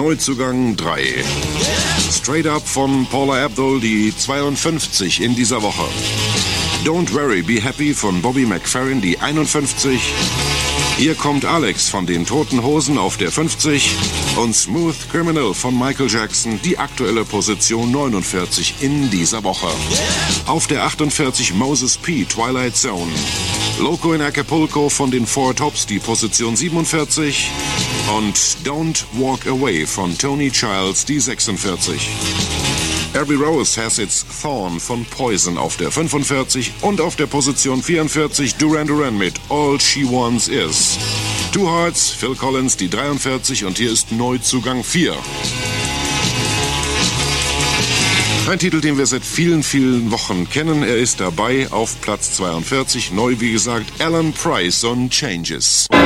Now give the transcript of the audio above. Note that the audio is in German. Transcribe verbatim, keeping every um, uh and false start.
Neuzugang drei. Straight Up von Paula Abdul, die zweiundfünfzig in dieser Woche. Don't Worry, Be Happy von Bobby McFerrin, die einundfünfzig. Hier kommt Alex von den Toten Hosen auf der fünfzig. Und Smooth Criminal von Michael Jackson, die aktuelle Position neunundvierzig in dieser Woche. Auf der achtundvierzig Moses P, Twilight Zone. Loco in Acapulco von den Four Tops, die Position siebenundvierzig. Und Don't Walk Away von Tony Childs, die sechsundvierzig. Every Rose Has Its Thorn von Poison auf der fünfundvierzig und auf der Position vierundvierzig Duran Duran mit All She Wants Is. Two Hearts, Phil Collins, die dreiundvierzig und hier ist Neuzugang vier. Ein Titel, den wir seit vielen, vielen Wochen kennen. Er ist dabei auf Platz zweiundvierzig. Neu, wie gesagt, Alan Price on Changes.